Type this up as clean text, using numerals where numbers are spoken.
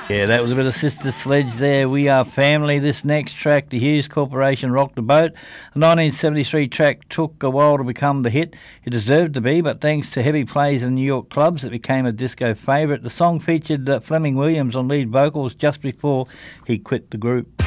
Yeah, that was a bit of Sister Sledge there. We Are Family. This next track, the Hughes Corporation, Rock the Boat. The 1973 track took a while to become the hit it deserved to be, but thanks to heavy plays in New York clubs, it became a disco favourite. The song featured Fleming Williams on lead vocals just before he quit the group.